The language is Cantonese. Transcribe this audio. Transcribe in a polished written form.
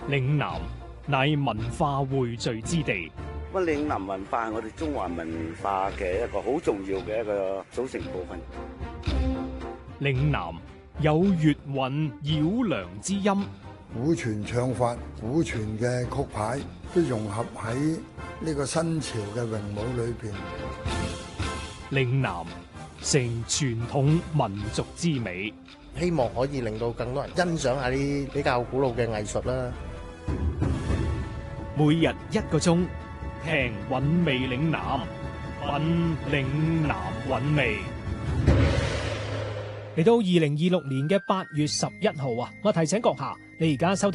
嶺南乃文化匯聚之地。 咁嶺南文化係我哋中華文化嘅一個好重要嘅一個組成部分。 嶺南有粵韻繞梁之音， 古傳唱法、古傳嘅曲牌都融合喺呢個新潮嘅詠舞裏邊。 嶺南成傳統民族之美， 希望可以令到更多人欣賞下啲比較古老嘅藝術啦。 每日1個鐘，聽韻味嶺南，品嶺南韻味。嚟到2026年嘅8月11號啊，我提醒閣下，你而家收聽